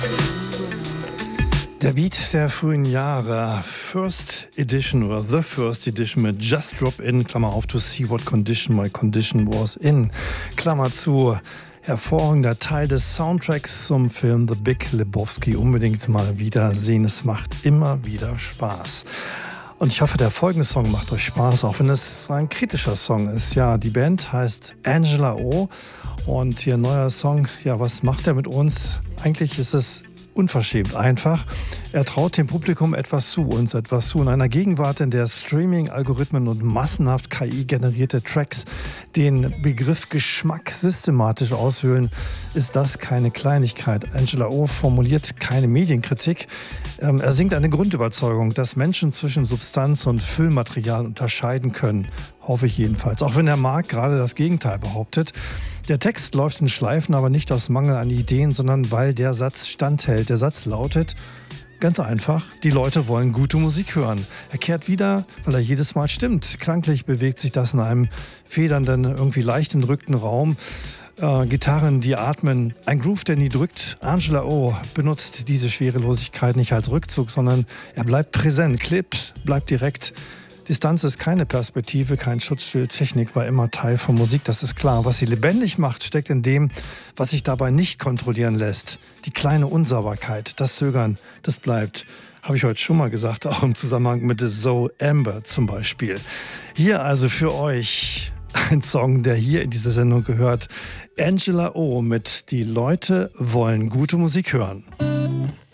Der Beat der frühen Jahre, First Edition oder The First Edition mit Just Drop In, Klammer auf, to see what condition my condition was in, Klammer zu, hervorragender Teil des Soundtracks zum Film The Big Lebowski. Unbedingt mal wieder sehen, es macht immer wieder Spaß. Und ich hoffe, der folgende Song macht euch Spaß, auch wenn es ein kritischer Song ist. Ja, die Band heißt Angela O und ihr neuer Song, ja, was macht er mit uns? Eigentlich ist es unverschämt einfach. Er traut dem Publikum uns etwas zu. In einer Gegenwart, in der Streaming-Algorithmen und massenhaft KI-generierte Tracks den Begriff Geschmack systematisch aushöhlen, ist das keine Kleinigkeit. Angela O formuliert keine Medienkritik. Er singt eine Grundüberzeugung, dass Menschen zwischen Substanz und Füllmaterial unterscheiden können. Hoffe ich jedenfalls. Auch wenn der Markt gerade das Gegenteil behauptet. Der Text läuft in Schleifen, aber nicht aus Mangel an Ideen, sondern weil der Satz standhält. Der Satz lautet ganz einfach: Die Leute wollen gute Musik hören. Er kehrt wieder, weil er jedes Mal stimmt. Klanglich bewegt sich das in einem federnden, irgendwie leicht entrückten Raum. Gitarren, die atmen, ein Groove, der nie drückt. Angela O benutzt diese Schwerelosigkeit nicht als Rückzug, sondern er bleibt präsent, klebt, bleibt direkt. Distanz ist keine Perspektive, kein Schutzschild. Technik war immer Teil von Musik, das ist klar. Was sie lebendig macht, steckt in dem, was sich dabei nicht kontrollieren lässt. Die kleine Unsauberkeit, das Zögern, das bleibt. Habe ich heute schon mal gesagt, auch im Zusammenhang mit Zoe Amber zum Beispiel. Hier also für euch ein Song, der hier in dieser Sendung gehört. Angela O mit Die Leute wollen gute Musik hören.